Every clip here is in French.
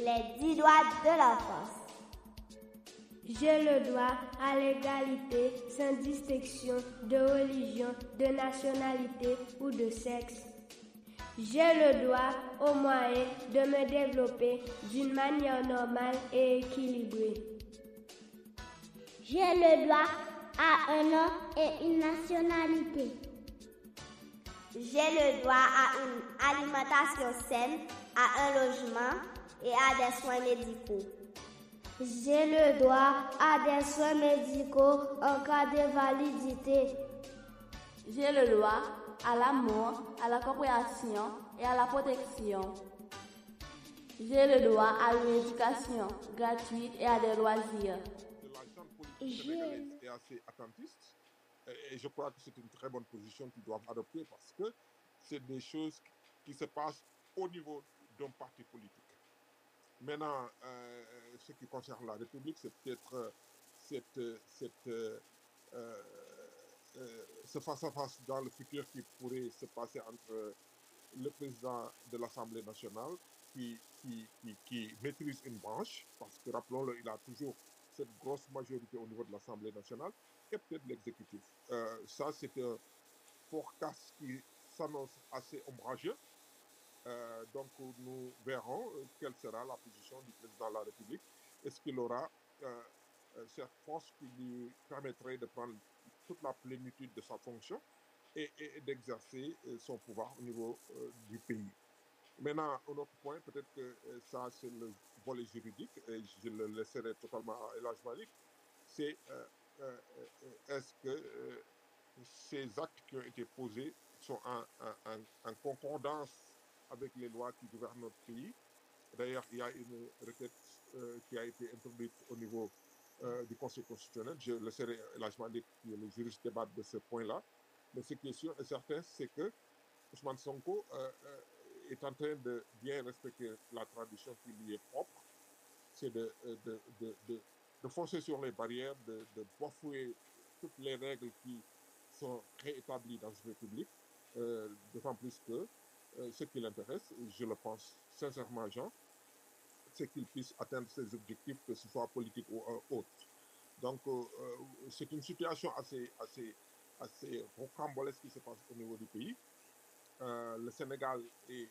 les 10 droits de l'enfance. J'ai le droit à l'égalité sans distinction de religion, de nationalité ou de sexe. J'ai le droit aux moyens de me développer d'une manière normale et équilibrée. J'ai le droit à un nom et une nationalité. J'ai le droit à une alimentation saine, à un logement et à des soins médicaux. J'ai le droit à des soins médicaux en cas d'invalidité. J'ai le droit à l'amour, à la compréhension et à la protection. J'ai le droit à une éducation gratuite et à des loisirs. La politique sénégalaise est assez attentiste et je crois que c'est une très bonne position qu'ils doivent adopter parce que c'est des choses qui se passent au niveau d'un parti politique. Maintenant, ce qui concerne la République, c'est peut-être ce face-à-face dans le futur qui pourrait se passer entre le président de l'Assemblée nationale qui maîtrise une branche, parce que rappelons-le, il a toujours cette grosse majorité au niveau de l'Assemblée nationale, et peut-être l'exécutif. Ça, c'est un forecast qui s'annonce assez ombrageux. Donc nous verrons quelle sera la position du président de la République. Est-ce qu'il aura cette force qui lui permettrait de prendre toute la plénitude de sa fonction et d'exercer son pouvoir au niveau du pays. Maintenant, un autre point, peut-être que ça c'est le volet juridique, et je le laisserai totalement à El Hadj Malick, c'est est-ce que ces actes qui ont été posés sont en concordance avec les lois qui gouvernent notre pays. D'ailleurs, il y a une requête qui a été introduite au niveau du Conseil constitutionnel. Je laisserai El Hadj Malick, qui est le juriste, débattre de ce point-là. Mais ce qui est sûr et certain, c'est que Ousmane Sonko est en train de bien respecter la tradition qui lui est propre. C'est de foncer sur les barrières, de bafouer toutes les règles qui sont réétablies dans une république. D'autant plus que ce qui l'intéresse, je le pense sincèrement, Jean, c'est qu'il puisse atteindre ses objectifs, que ce soit politique ou autre. Donc, c'est une situation assez rocambolesque qui se passe au niveau du pays. Le Sénégal est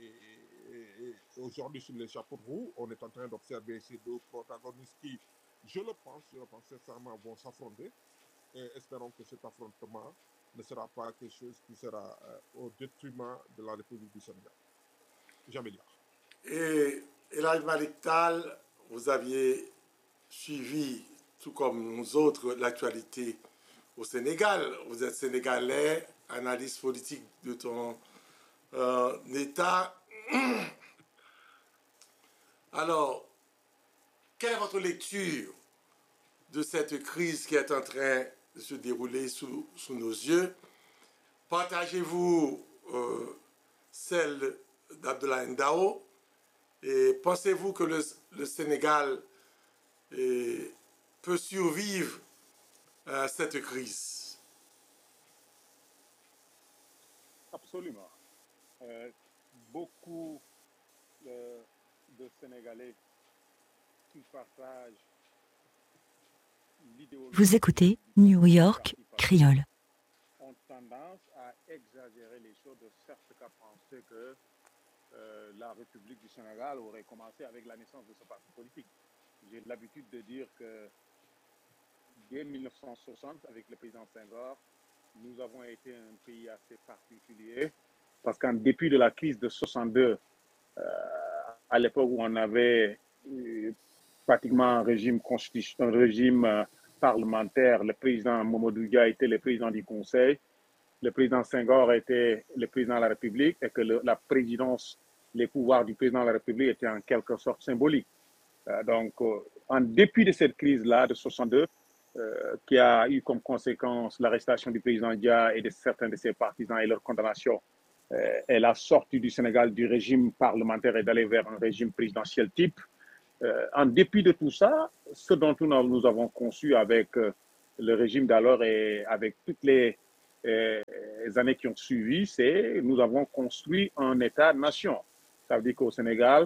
aujourd'hui sur les chapeaux de roue. On est en train d'observer ces deux protagonistes qui, je le pense sincèrement, vont s'affronter. Et espérons que cet affrontement ne sera pas quelque chose qui sera au détriment de la République du Sénégal. Jamil. Et El Hadj Malick Tall, vous aviez suivi, tout comme nous autres, l'actualité au Sénégal. Vous êtes sénégalais, analyste politique de ton État. Alors, quelle est votre lecture de cette crise qui est en train de se dérouler sous nos yeux? Partagez-vous celle d'Abdoulaye Ndao et pensez-vous que le Sénégal peut survivre à cette crise? Absolument. Beaucoup de Sénégalais qui partagent l'idéologie. Vous écoutez New York Créole. Ont tendance à exagérer les choses, de sorte qu'à penser que la République du Sénégal aurait commencé avec la naissance de ce parti politique. J'ai l'habitude de dire que dès 1960, avec le président Senghor, nous avons été un pays assez particulier parce qu'en dépit de la crise de 62, à l'époque où on avait pratiquement un régime parlementaire, le président Mamadou Dia était le président du Conseil, le président Senghor était le président de la République et que la présidence, les pouvoirs du président de la République étaient en quelque sorte symboliques. Donc, en dépit de cette crise-là de 62, qui a eu comme conséquence l'arrestation du président Dia et de certains de ses partisans et leur condamnation, et la sortie du Sénégal du régime parlementaire et d'aller vers un régime présidentiel type. En dépit de tout ça, ce dont nous avons conçu avec le régime d'alors et avec toutes les années qui ont suivi, c'est nous avons construit un État-nation. Ça veut dire qu'au Sénégal,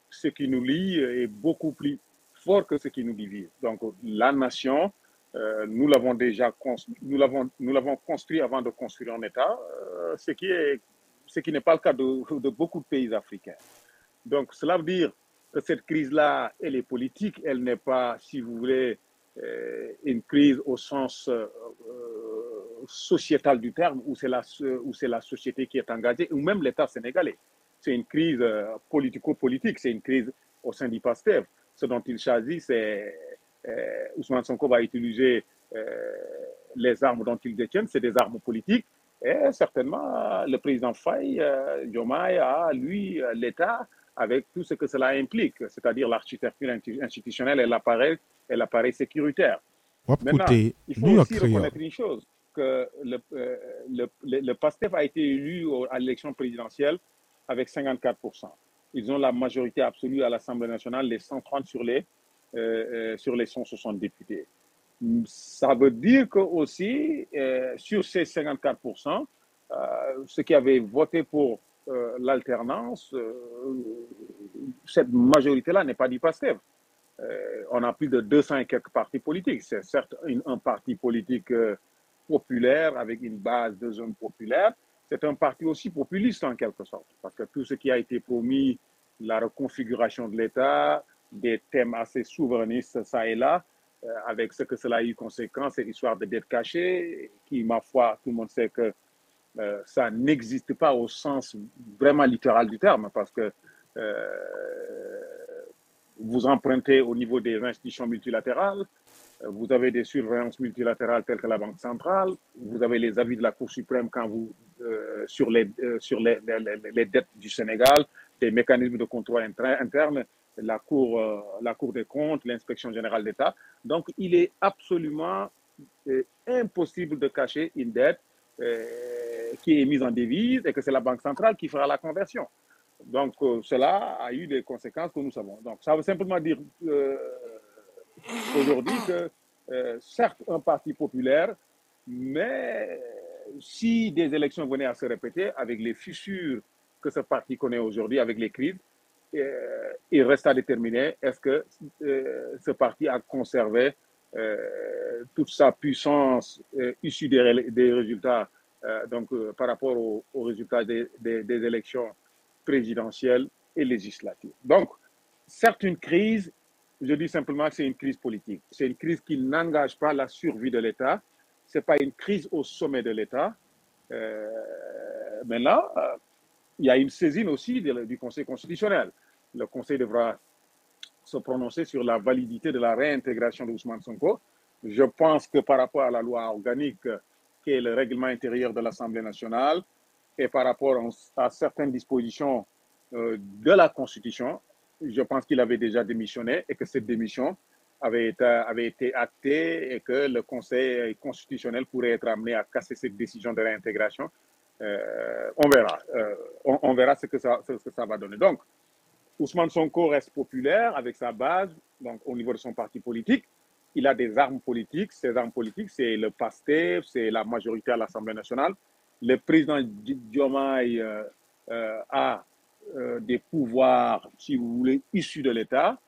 ce qui nous lie est beaucoup plus fort que ce qui nous divise. Donc, la nation, nous l'avons déjà nous l'avons construit avant de construire un État, ce qui n'est pas le cas de beaucoup de pays africains. Donc, cela veut dire que cette crise-là, elle est politique, elle n'est pas, si vous voulez, une crise au sens sociétal du terme, où c'est la société qui est engagée, ou même l'État sénégalais. C'est une crise politico-politique, c'est une crise au sein du PASTEF. Ce dont il s'agit, c'est Ousmane Sonko va utiliser les armes dont il détient, c'est des armes politiques. Et certainement, le président Faye, Diomaye a, lui, l'État, avec tout ce que cela implique, c'est-à-dire l'architecture institutionnelle et l'appareil sécuritaire. Maintenant, il faut aussi reconnaître une chose, que le PASTEF a été élu à l'élection présidentielle avec 54%. Ils ont la majorité absolue à l'Assemblée nationale, les 130 sur les 160 députés. Ça veut dire que aussi, sur ces 54%, ceux qui avaient voté pour l'alternance, cette majorité-là n'est pas du PASTEF. On a plus de 200 et quelques partis politiques. C'est certes un parti politique populaire avec une base de zones populaires. C'est un parti aussi populiste en quelque sorte, parce que tout ce qui a été promis, la reconfiguration de l'État, des thèmes assez souverainistes, ça et là, avec ce que cela a eu conséquence, cette histoire de dette cachée, qui, ma foi, tout le monde sait que ça n'existe pas au sens vraiment littéral du terme, parce que vous empruntez au niveau des institutions multilatérales, vous avez des surveillances multilatérales telles que la Banque centrale, vous avez les avis de la Cour suprême sur les dettes du Sénégal, des mécanismes de contrôle interne, la Cour des comptes, l'inspection générale d'État. Donc, il est absolument impossible de cacher une dette qui est mise en devise et que c'est la Banque centrale qui fera la conversion. Donc, cela a eu des conséquences que nous savons. Donc, ça veut simplement dire aujourd'hui que, certes, un parti populaire, mais si des élections venaient à se répéter avec les fissures que ce parti connaît aujourd'hui, avec les crises, il reste à déterminer est-ce que ce parti a conservé toute sa puissance issue des résultats, par rapport aux résultats des élections présidentielle et législative. Donc, certes, une crise, je dis simplement que c'est une crise politique. C'est une crise qui n'engage pas la survie de l'État. Ce n'est pas une crise au sommet de l'État. Maintenant, il y a une saisine aussi du Conseil constitutionnel. Le Conseil devra se prononcer sur la validité de la réintégration d'Ousmane Sonko. Je pense que par rapport à la loi organique, qui est le règlement intérieur de l'Assemblée nationale, et par rapport à certaines dispositions de la Constitution, je pense qu'il avait déjà démissionné et que cette démission avait été actée et que le Conseil constitutionnel pourrait être amené à casser cette décision de réintégration. On verra. On verra ce que ça va donner. Donc, Ousmane Sonko reste populaire avec sa base, donc au niveau de son parti politique. Il a des armes politiques. Ces armes politiques, c'est le PASTEF, c'est la majorité à l'Assemblée nationale. Le président Diomaye a des pouvoirs, si vous voulez, issus de l'État.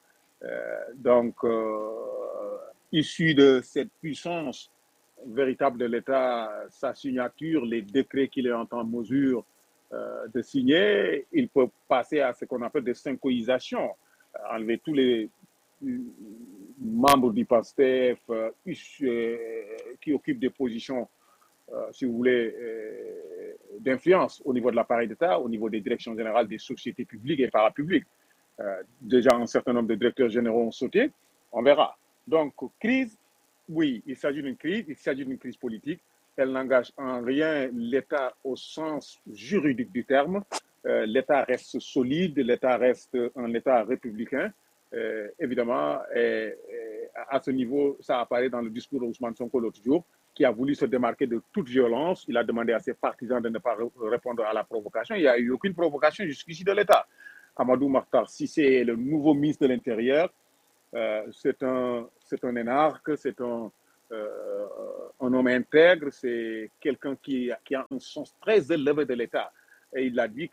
Issus de cette puissance véritable de l'État, sa signature, les décrets qu'il est en mesure de signer, il peut passer à ce qu'on appelle des syncoïsations, enlever tous les membres du PASTEF qui occupent des positions, si vous voulez, d'influence au niveau de l'appareil d'État, au niveau des directions générales des sociétés publiques et parapubliques. Déjà, un certain nombre de directeurs généraux ont sauté. On verra. Donc, crise, oui, il s'agit d'une crise politique. Elle n'engage en rien l'État au sens juridique du terme. L'État reste solide, l'État reste un État républicain. Évidemment, à ce niveau, ça apparaît dans le discours d'Ousmane Sonko l'autre jour, qui a voulu se démarquer de toute violence. Il a demandé à ses partisans de ne pas répondre à la provocation. Il n'y a eu aucune provocation jusqu'ici de l'État. Amadou Makhtar Cissé est le nouveau ministre de l'Intérieur. C'est un énarque, c'est un homme intègre, c'est quelqu'un qui a un sens très élevé de l'État. Et il a dit que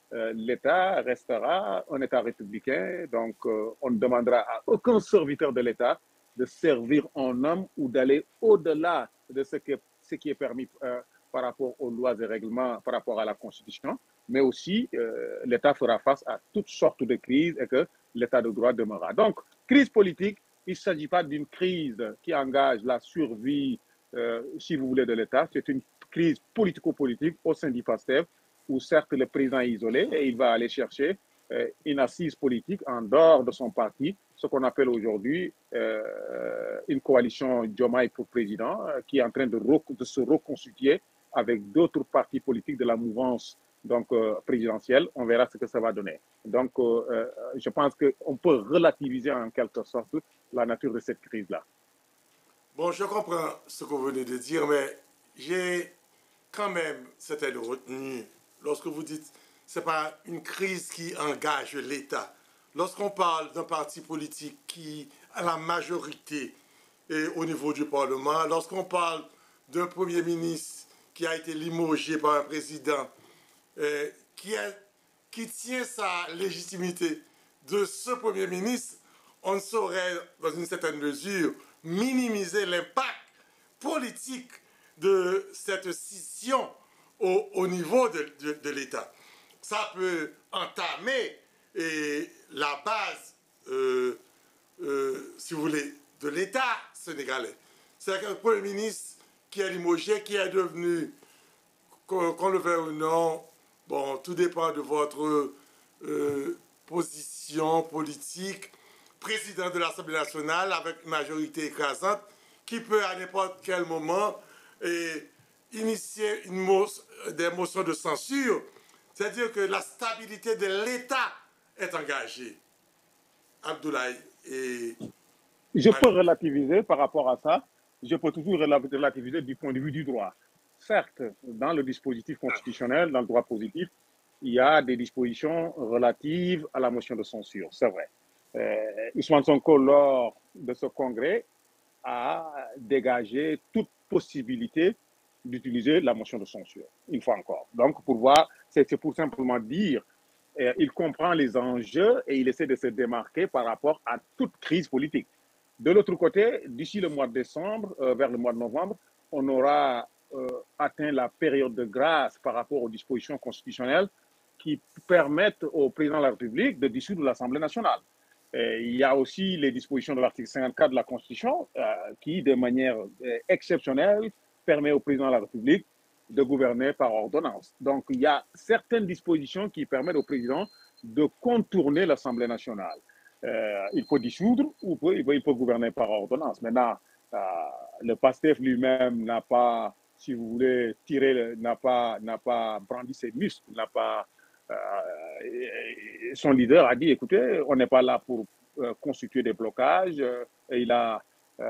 l'État restera un État républicain. Donc, on ne demandera à aucun serviteur de l'État de servir en homme ou d'aller au-delà de ce qui est permis par rapport aux lois et règlements, par rapport à la Constitution. Mais aussi, l'État fera face à toutes sortes de crises et que l'État de droit demeurera. Donc, crise politique, il ne s'agit pas d'une crise qui engage la survie, si vous voulez, de l'État. C'est une crise politico-politique au sein du PASTEF, où certes le président est isolé et il va aller chercher une assise politique en dehors de son parti, ce qu'on appelle aujourd'hui une coalition Diomaye pour président, qui est en train de se reconstituer avec d'autres partis politiques de la mouvance présidentielle. On verra ce que ça va donner. Donc, je pense qu'on peut relativiser en quelque sorte la nature de cette crise-là. Bon, je comprends ce que vous venez de dire, mais j'ai quand même certaines retenues. Lorsque vous dites que ce n'est pas une crise qui engage l'État, lorsqu'on parle d'un parti politique qui a la majorité au niveau du Parlement, lorsqu'on parle d'un Premier ministre qui a été limogé par un président qui tient sa légitimité de ce Premier ministre, on ne saurait, dans une certaine mesure, minimiser l'impact politique de cette scission au niveau de l'État. Ça peut entamer la base, si vous voulez, de l'État sénégalais. C'est un Premier ministre qui est limogé, qui est devenu, qu'on le veuille ou non, bon, tout dépend de votre position politique, président de l'Assemblée nationale avec une majorité écrasante, qui peut à n'importe quel moment initier des motions de censure, c'est-à-dire que la stabilité de l'État est engagée. Abdoulaye et... Je peux relativiser par rapport à ça. Je peux toujours relativiser du point de vue du droit. Certes, dans le dispositif constitutionnel, dans le droit positif, il y a des dispositions relatives à la motion de censure, c'est vrai. Ousmane Sonko, lors de ce congrès, a dégagé toute possibilité d'utiliser la motion de censure, une fois encore. Donc, pour voir, c'est pour simplement dire, il comprend les enjeux et il essaie de se démarquer par rapport à toute crise politique. De l'autre côté, d'ici le mois de décembre, vers le mois de novembre, on aura atteint la période de grâce par rapport aux dispositions constitutionnelles qui permettent au président de la République de dissoudre l'Assemblée nationale. Il y a aussi les dispositions de l'article 54 de la Constitution qui, de manière exceptionnelle, permet au président de la République de gouverner par ordonnance. Donc, il y a certaines dispositions qui permettent au président de contourner l'Assemblée nationale. Il peut dissoudre ou il peut gouverner par ordonnance. Maintenant, le PASTEF lui-même n'a pas, si vous voulez, n'a pas brandi ses muscles, son leader a dit, écoutez, on n'est pas là pour constituer des blocages. Et il a,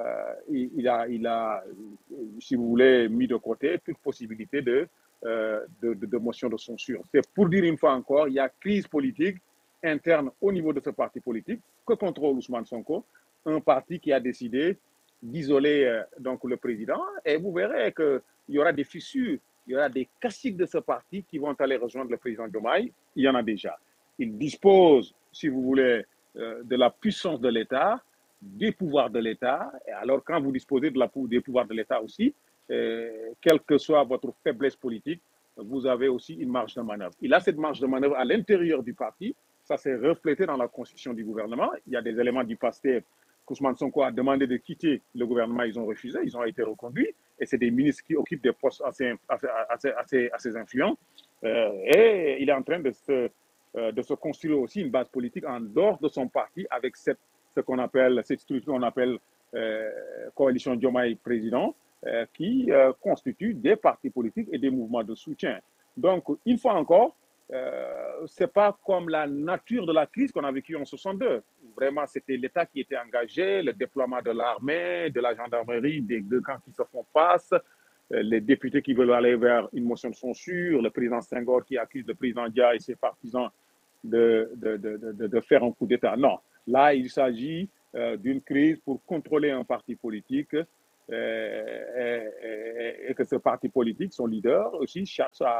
si vous voulez, mis de côté toute possibilité de motion de censure. C'est pour dire une fois encore, il y a crise politique interne au niveau de ce parti politique que contrôle Ousmane Sonko, un parti qui a décidé d'isoler donc le président, et vous verrez qu'il y aura des fissures, il y aura des caciques de ce parti qui vont aller rejoindre le président Diomaye. Il y en a déjà. Il dispose, si vous voulez, de la puissance de l'État, des pouvoirs de l'État. Et alors, quand vous disposez des pouvoirs de l'État aussi, quelle que soit votre faiblesse politique, vous avez aussi une marge de manœuvre. Il a cette marge de manœuvre à l'intérieur du parti. Ça s'est reflété dans la constitution du gouvernement. Il y a des éléments du PASTEF qu'Ousmane Sonko a demandé de quitter le gouvernement. Ils ont refusé, ils ont été reconduits. Et c'est des ministres qui occupent des postes assez influents. Et il est en train de se construire aussi une base politique en dehors de son parti avec cette structure qu'on appelle coalition Diomaye président, qui constitue des partis politiques et des mouvements de soutien. Donc, une fois encore, ce n'est pas comme la nature de la crise qu'on a vécue en 62. Vraiment, c'était l'État qui était engagé, le déploiement de l'armée, de la gendarmerie, des deux camps qui se font face, les députés qui veulent aller vers une motion de censure, le président Senghor qui accuse le président Dia et ses partisans de faire un coup d'État. Non, là, il s'agit d'une crise pour contrôler un parti politique et que ce parti politique, son leader aussi, cherche à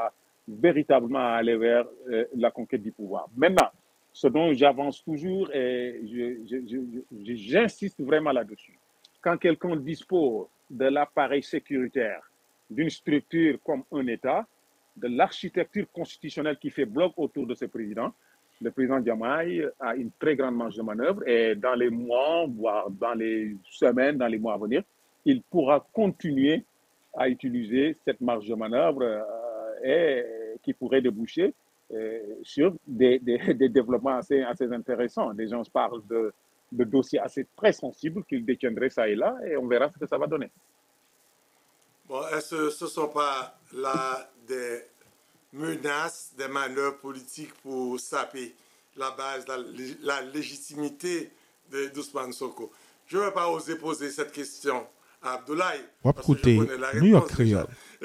véritablement à aller vers la conquête du pouvoir. Maintenant, ce dont j'avance toujours et j'insiste vraiment là-dessus, quand quelqu'un dispose de l'appareil sécuritaire d'une structure comme un État, de l'architecture constitutionnelle qui fait bloc autour de ce président, le président Diomaye a une très grande marge de manœuvre et dans les mois, voire dans les semaines, dans les mois à venir, il pourra continuer à utiliser cette marge de manœuvre et qui pourrait déboucher sur des développements assez intéressants. Les gens parlent de dossiers assez très sensibles qu'il détiendrait ça et là, et on verra ce que ça va donner. Bon, est-ce que ce ne sont pas là des menaces, des manœuvres politiques pour saper la base, la légitimité d'Ousmane Sonko? Je ne vais pas oser poser cette question à Abdoulaye, parce que je connais la réponse déjà.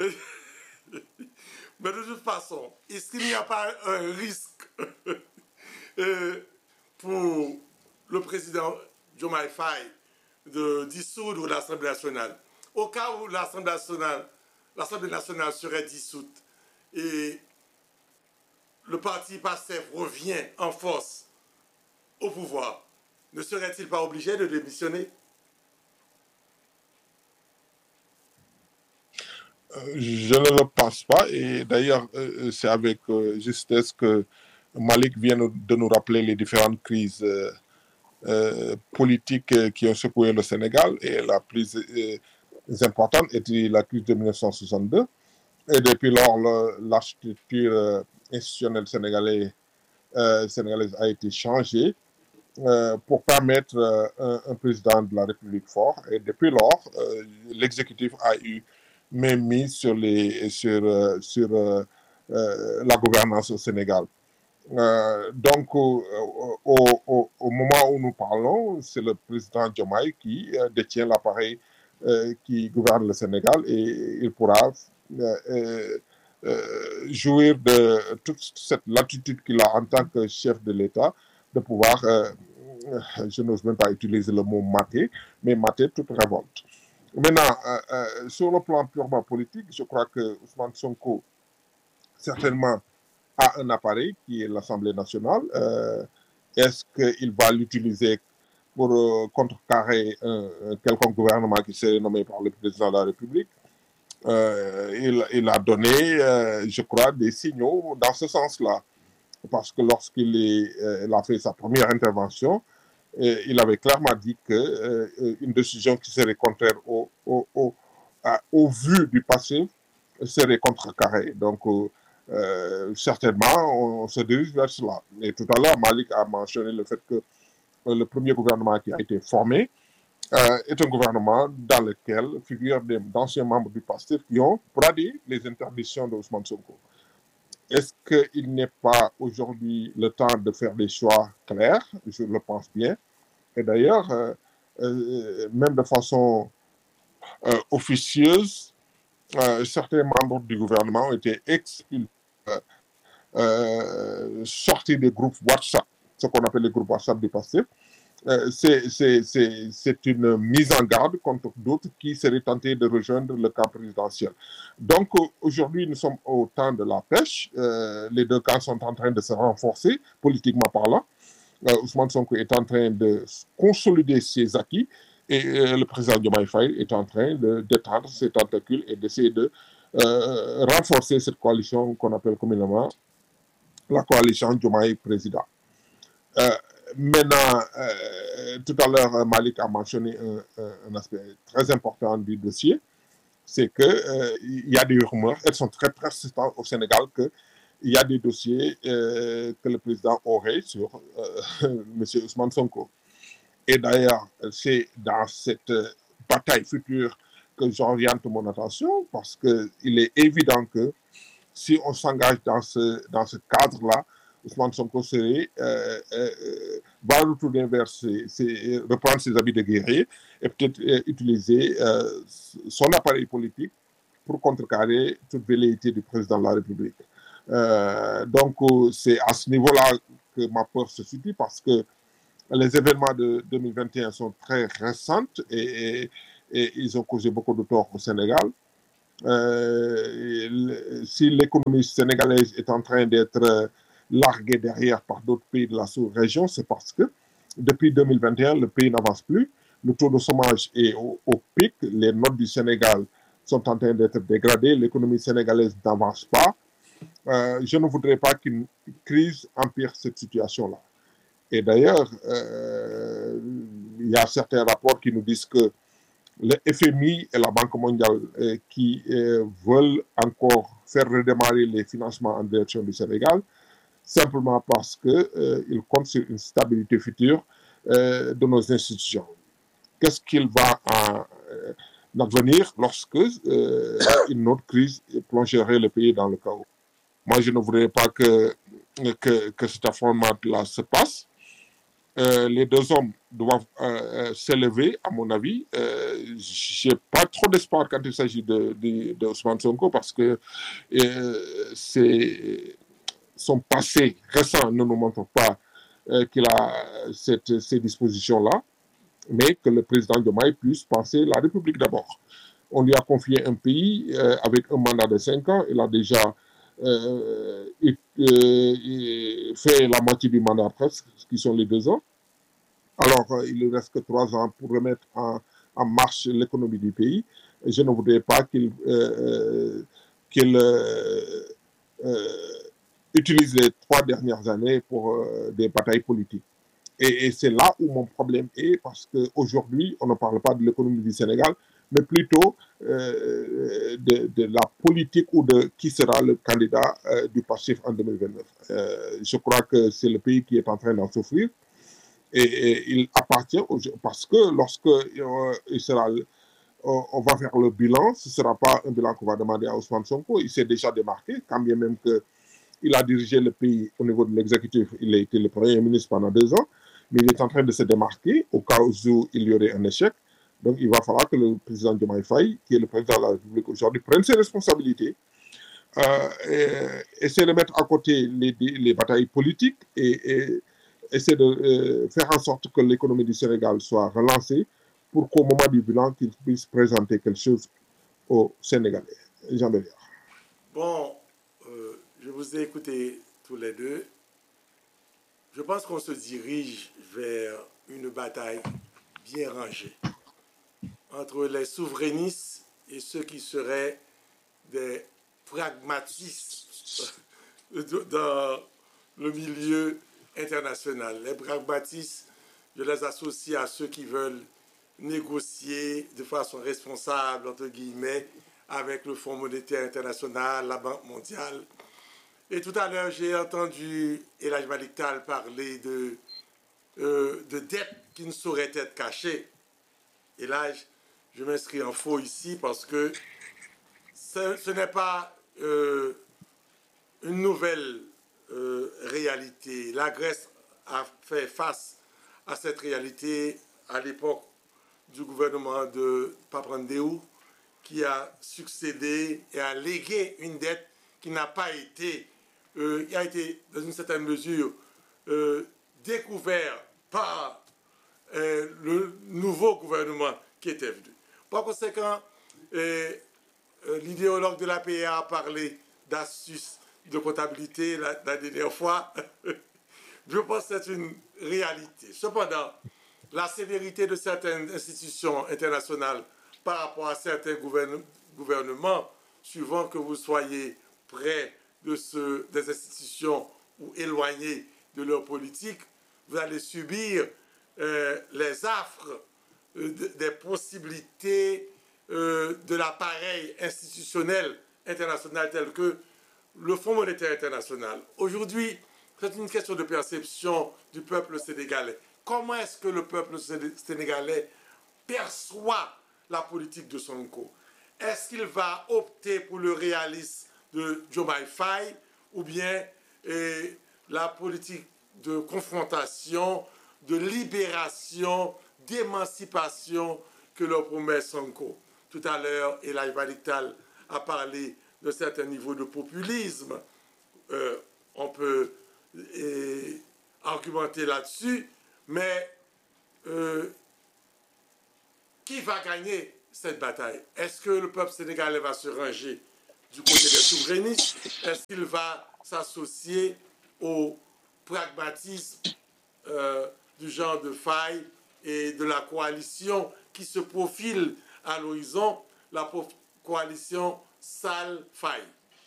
Mais de toute façon, est-ce qu'il n'y a pas un risque pour le président Diomaye Faye de dissoudre l'Assemblée nationale? Au cas où l'Assemblée nationale serait dissoute et le parti PASTEF revient en force au pouvoir, ne serait-il pas obligé de démissionner? Je ne le pense pas, et d'ailleurs, c'est avec justesse que Malik vient de nous rappeler les différentes crises politiques qui ont secoué le Sénégal, et la plus importante était la crise de 1962. Et depuis lors, l'architecture institutionnelle sénégalaise a été changée pour permettre un président de la République fort. Et depuis lors, l'exécutif a eu même mis sur la gouvernance au Sénégal. Donc, au moment où nous parlons, c'est le président Diomaye qui détient l'appareil qui gouverne le Sénégal, et il pourra jouir de toute cette latitude qu'il a en tant que chef de l'État, de pouvoir, je n'ose même pas utiliser le mot mater, mais mater toute révolte. Maintenant, sur le plan purement politique, je crois que Ousmane Sonko, certainement, a un appareil qui est l'Assemblée nationale. Est-ce qu'il va l'utiliser pour contrecarrer un quelconque gouvernement qui serait nommé par le président de la République? Il a donné, je crois, des signaux dans ce sens-là. Parce que lorsqu'il a fait sa première intervention, il avait clairement dit qu'une décision qui serait contraire au vu du passé serait contrecarrée. Donc, certainement, on se dirige vers cela. Et tout à l'heure, Malik a mentionné le fait que le premier gouvernement qui a été formé est un gouvernement dans lequel figurent d'anciens membres du PASTEF qui ont bradé les interdictions d'Ousmane Sonko. Est-ce qu'il n'est pas aujourd'hui le temps de faire des choix clairs? Je le pense bien. Et d'ailleurs, même de façon officieuse, certains membres du gouvernement ont été expulsés, sortis des groupes WhatsApp, ce qu'on appelle les groupes WhatsApp du PASTEF. C'est une mise en garde contre d'autres qui seraient tentés de rejoindre le camp présidentiel. Donc aujourd'hui, nous sommes au temps de la pêche. Les deux camps sont en train de se renforcer, politiquement parlant. Ousmane Sonko est en train de consolider ses acquis, et le président Diomaye Faye est en train d'étendre ses tentacules et d'essayer de renforcer cette coalition qu'on appelle communément la coalition Diomaye président. Maintenant, tout à l'heure, Malik a mentionné un aspect très important du dossier, c'est qu'il y a des rumeurs, elles sont très persistantes au Sénégal, qu'il y a des dossiers que le président aurait sur M. Ousmane Sonko. Et d'ailleurs, c'est dans cette bataille future que j'oriente mon attention, parce qu'il est évident que si on s'engage dans ce cadre-là, Ousmane Sonko va retourner vers reprendre ses habits de guerrier et peut-être utiliser son appareil politique pour contrecarrer toute velléité du président de la République. Donc, c'est à ce niveau-là que ma peur se situe, parce que les événements de 2021 sont très récents et ils ont causé beaucoup de tort au Sénégal. Si l'économie sénégalaise est en train d'être larguée derrière par d'autres pays de la sous-région, c'est parce que depuis 2021, le pays n'avance plus. Le taux de chômage est au pic. Les notes du Sénégal sont en train d'être dégradées. L'économie sénégalaise n'avance pas. Je ne voudrais pas qu'une crise empire cette situation-là. Et d'ailleurs, il y a certains rapports qui nous disent que le FMI et la Banque mondiale qui veulent encore faire redémarrer les financements en direction du Sénégal, simplement parce qu'ils comptent sur une stabilité future de nos institutions. Qu'est-ce qu'il va en advenir lorsque une autre crise plongerait le pays dans le chaos? Moi, je ne voudrais pas que cet affrontement-là se passe. Les deux hommes doivent s'élever, à mon avis. Je n'ai pas trop d'espoir quand il s'agit de Ousmane Sonko parce que son passé récent ne nous montre pas qu'il a ces dispositions-là, mais que le président Diomaye puisse penser la République d'abord. On lui a confié un pays avec un mandat de 5 ans. Il a déjà fait la moitié du mandat presque, qui sont les 2 ans. Alors, il ne reste que 3 ans pour remettre en marche l'économie du pays. Et je ne voudrais pas qu'il utilise les 3 dernières années pour des batailles politiques. Et c'est là où mon problème est, parce qu'aujourd'hui, on ne parle pas de l'économie du Sénégal, mais plutôt de la politique ou de qui sera le candidat du PASTEF en 2029. Je crois que c'est le pays qui est en train d'en souffrir. Et il appartient, parce que lorsque on va faire le bilan, ce ne sera pas un bilan qu'on va demander à Ousmane Sonko. Il s'est déjà démarqué, quand bien même qu'il a dirigé le pays au niveau de l'exécutif. Il a été le Premier ministre pendant 2 ans, mais il est en train de se démarquer au cas où il y aurait un échec. Donc il va falloir que le président Diomaye Faye, qui est le président de la République aujourd'hui, prenne ses responsabilités, essaie de mettre à côté les batailles politiques et essaie de faire en sorte que l'économie du Sénégal soit relancée pour qu'au moment du bilan, qu'il puisse présenter quelque chose aux Sénégalais. Jean Béliard. Bon, je vous ai écouté tous les deux. Je pense qu'on se dirige vers une bataille bien rangée entre les souverainistes et ceux qui seraient des pragmatistes dans le milieu international. Les pragmatistes, je les associe à ceux qui veulent négocier de façon responsable, entre guillemets, avec le Fonds monétaire international, la Banque mondiale. Et tout à l'heure, j'ai entendu El Hadj Malick Tall parler de dettes qui ne sauraient être cachées. Et là, je m'inscris en faux ici parce que ce n'est pas une nouvelle réalité. La Grèce a fait face à cette réalité à l'époque du gouvernement de Papandreou, qui a succédé et a légué une dette qui n'a pas été, qui a été dans une certaine mesure découvert par le nouveau gouvernement qui était venu. Par conséquent, l'idéologue de l'APA a parlé d'astuces de comptabilité la dernière fois. Je pense que c'est une réalité. Cependant, la sévérité de certaines institutions internationales par rapport à certains gouvernements, suivant que vous soyez près des institutions ou éloigné de leur politique, vous allez subir les affres des possibilités de l'appareil institutionnel international tel que le Fonds monétaire international. Aujourd'hui, c'est une question de perception du peuple sénégalais. Comment est-ce que le peuple sénégalais perçoit la politique de Sonko? Est-ce qu'il va opter pour le réalisme de Diomaye Faye ou bien la politique de confrontation, de libération, d'émancipation que leur promet Sonko? Tout à l'heure, El Hadj Malick Tall a parlé de certains niveaux de populisme. On peut argumenter là-dessus, mais qui va gagner cette bataille? Est-ce que le peuple sénégalais va se ranger du côté des souverainistes? Est-ce qu'il va s'associer au pragmatisme du genre de Faye et de la coalition qui se profile à l'horizon, la coalition Sall-Faye?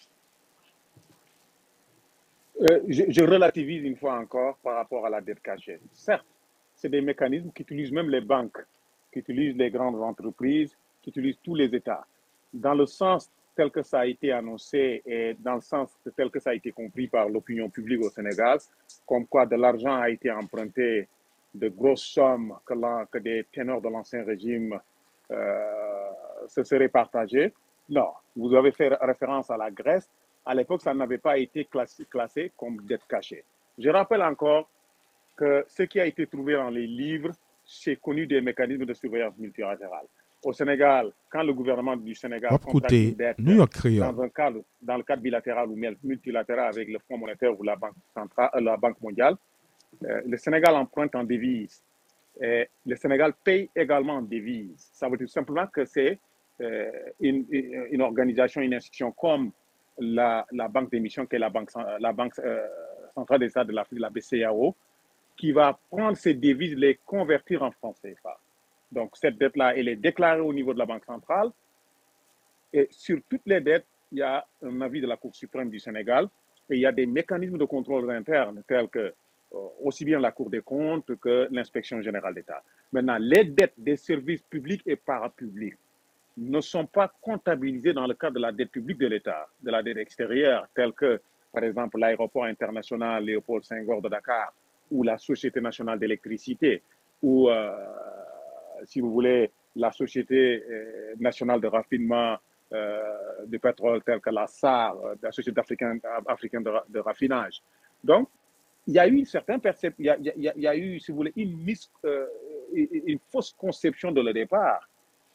Je relativise une fois encore par rapport à la dette cachée. Certes, c'est des mécanismes qu'utilisent même les banques, qu'utilisent les grandes entreprises, qu'utilisent tous les États. Dans le sens tel que ça a été annoncé et dans le sens tel que ça a été compris par l'opinion publique au Sénégal, comme quoi de l'argent a été emprunté, de grosses sommes que des ténors de l'ancien régime se seraient partagés. Non, vous avez fait référence à la Grèce. À l'époque, ça n'avait pas été classé comme dette cachée. Je rappelle encore que ce qui a été trouvé dans les livres, c'est connu des mécanismes de surveillance multilatérale. Au Sénégal, quand le gouvernement du Sénégal contracte une dette dans le cadre bilatéral ou multilatéral avec le Fonds monétaire ou la Banque centrale, la Banque mondiale, le Sénégal emprunte en devises. Le Sénégal paye également en devises. Ça veut dire simplement que c'est une organisation, une institution comme la banque d'émission, qui est la banque centrale des États de l'Afrique, la BCEAO, qui va prendre ces devises, les convertir en francs CFA. Donc, cette dette-là, elle est déclarée au niveau de la Banque centrale. Et sur toutes les dettes, il y a un avis de la Cour suprême du Sénégal et il y a des mécanismes de contrôle interne tels que aussi bien la Cour des comptes que l'Inspection générale d'État. Maintenant, les dettes des services publics et parapublics ne sont pas comptabilisées dans le cadre de la dette publique de l'État, de la dette extérieure, telle que, par exemple, l'aéroport international Léopold Senghor de Dakar ou la Société nationale d'électricité ou, si vous voulez, la Société nationale de raffinement de pétrole telle que la SAR, la Société africaine de raffinage. Donc, il y a eu une certaine perception, il y a eu, si vous voulez, une fausse conception de le départ.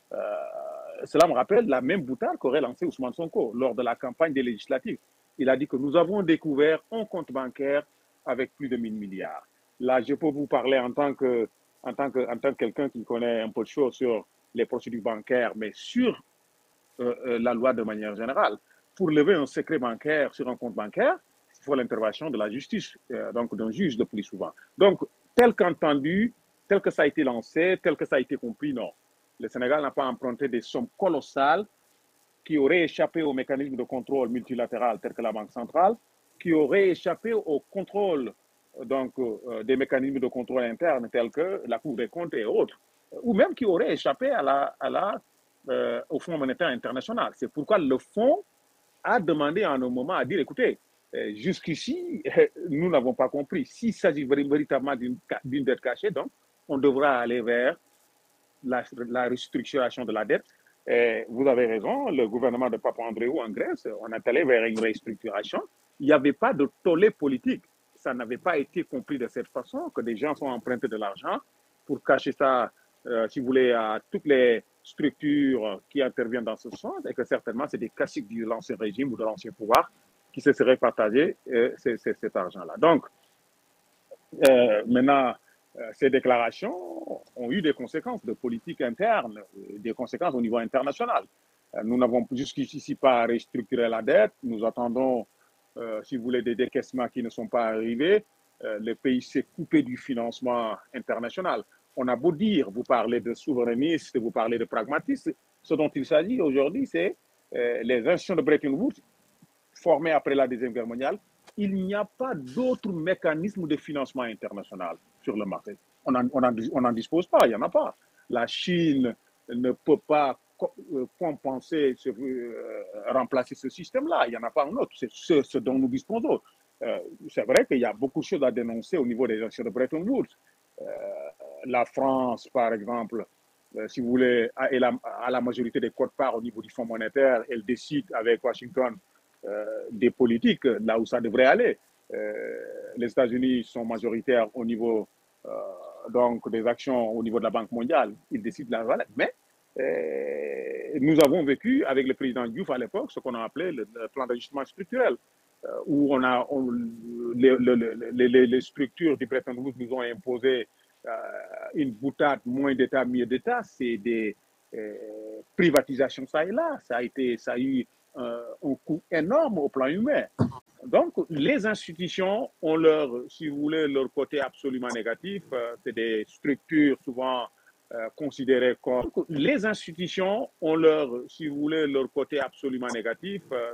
Cela me rappelle la même boutade qu'aurait lancée Ousmane Sonko lors de la campagne des législatives. Il a dit que nous avons découvert un compte bancaire avec plus de 1000 milliards. Là, je peux vous parler en tant que quelqu'un qui connaît un peu de choses sur les procédures bancaires, mais sur la loi de manière générale. Pour lever un secret bancaire sur un compte bancaire, il faut l'intervention de la justice, donc d'un juge le plus souvent. Donc, tel qu'entendu, tel que ça a été lancé, tel que ça a été compris, non. Le Sénégal n'a pas emprunté des sommes colossales qui auraient échappé au mécanisme de contrôle multilatéral tel que la Banque centrale, qui auraient échappé au contrôle donc, des mécanismes de contrôle interne tels que la Cour des comptes et autres, ou même qui auraient échappé au Fonds monétaire international. C'est pourquoi le Fonds a demandé en un moment à dire, écoutez, jusqu'ici, nous n'avons pas compris. S'il s'agit véritablement d'une dette cachée, donc, on devra aller vers la restructuration de la dette. Et vous avez raison, le gouvernement de Papandréou en Grèce, on est allé vers une restructuration. Il n'y avait pas de tollé politique. Ça n'avait pas été compris de cette façon, que des gens sont empruntés de l'argent pour cacher ça, si vous voulez, à toutes les structures qui interviennent dans ce sens, et que certainement, c'est des classiques de l'ancien régime ou de l'ancien pouvoir qui se seraient partagés cet argent-là. Donc, maintenant, ces déclarations ont eu des conséquences de politique interne, des conséquences au niveau international. Nous n'avons jusqu'ici pas restructuré la dette. Nous attendons, si vous voulez, des décaissements qui ne sont pas arrivés. Le pays s'est coupé du financement international. On a beau dire, vous parlez de souverainistes, vous parlez de pragmatistes. Ce dont il s'agit aujourd'hui, c'est les institutions de Bretton Woods formées après la Deuxième Guerre mondiale. Il n'y a pas d'autre mécanisme de financement international sur le marché. On n'en dispose pas, il n'y en a pas. La Chine ne peut pas compenser, remplacer ce système-là. Il n'y en a pas un autre. C'est ce dont nous disposons. C'est vrai qu'il y a beaucoup de choses à dénoncer au niveau des institutions de Bretton Woods. La France, par exemple, si vous voulez, a la majorité des quotes-parts au niveau du Fonds monétaire. Elle décide avec Washington des politiques là où ça devrait aller. Les États-Unis sont majoritaires au niveau donc des actions au niveau de la Banque mondiale. Ils décident la valeur. Mais nous avons vécu avec le président Diouf à l'époque ce qu'on a appelé le plan d'ajustement structurel, où les structures du Bretton Woods nous ont imposé une boutade, moins d'État, mieux d'État. C'est des privatisation ça et là. Ça a eu un coût énorme au plan humain. Donc, les institutions ont si vous voulez, leur côté absolument négatif. C'est des structures souvent considérées comme... Les institutions ont si vous voulez, leur côté absolument négatif.